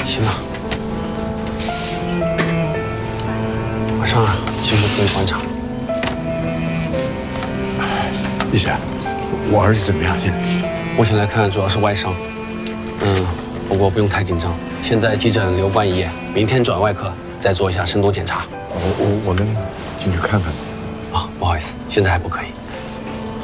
行了，马上啊，继续注意观察。 医生，我儿子怎么样？现在？ 目前来看，主要是外伤。不过不用太紧张。现在急诊留观一夜，明天转外科，再做一下深度检查。 我能进去看看吗？ 啊，不好意思，现在还不可以。